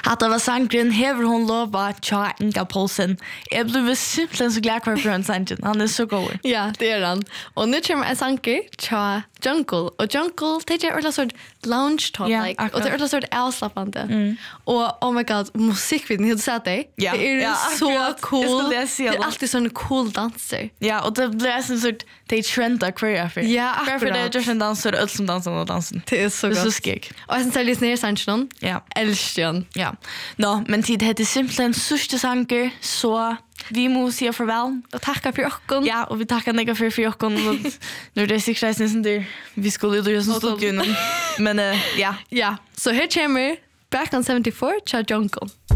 Hatta var sangren hever hon lova tja Inga Paulsen. Jag blev simpelthen så glad för en sangen. Han är så god. Ja, det är han. Och nu kommer en sanker tja Jungle. Och Jungle, det är en sort lounge talk like. Och det är en sort avslappande. Och oh my god, musikvideon, du sett det? Ja. Det är så cool. Det är alltid sån cool danser. Ja, och det blir en sort det trendar choreography. Ja, akkurat. För det är just en dansare öll som dansar och dansen. Det är så gott. Det är gott. så skik. Och jag syns lyssnar sangen. Ja. Älskar. Ja. Nå, men tid heter simpelthen sørste sanger, så vi må si farvel. Och tacka för oss. Ja, och vi tackar nega för oss. Nu är det sikkert som det vi skulle göra som studion. Men ja. Ja, så här kommer Back on 74 tja Jungle.